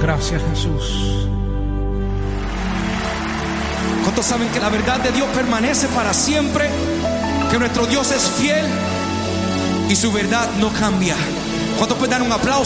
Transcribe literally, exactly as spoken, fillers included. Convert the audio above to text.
Gracias, Jesús. ¿Cuántos saben que la verdad de Dios permanece para siempre? Que nuestro Dios es fiel y su verdad no cambia. ¿Cuántos pueden dar un aplauso?